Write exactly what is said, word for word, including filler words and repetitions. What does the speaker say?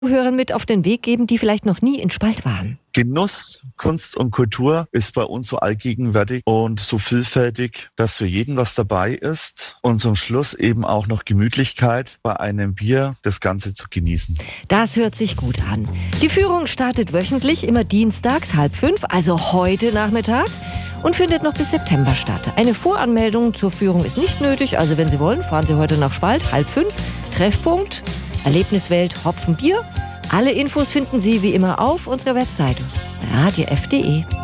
Hörern mit auf den Weg geben, die vielleicht noch nie in Spalt waren? Genuss, Kunst und Kultur ist bei uns so allgegenwärtig und so vielfältig, dass für jeden was dabei ist und zum Schluss eben auch noch Gemütlichkeit bei einem Bier das Ganze zu genießen. Das hört sich gut an. Die Führung startet wöchentlich, immer dienstags halb fünf, also heute Nachmittag, und findet noch bis September statt. Eine Voranmeldung zur Führung ist nicht nötig, also wenn Sie wollen, fahren Sie heute nach Spalt, halb fünf, Treffpunkt, Erlebniswelt Hopfen Bier. Alle Infos finden Sie wie immer auf unserer Webseite radio f punkt de.